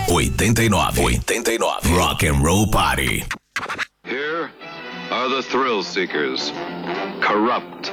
89. Rock and Roll Party. Here are the thrill seekers. Corrupt,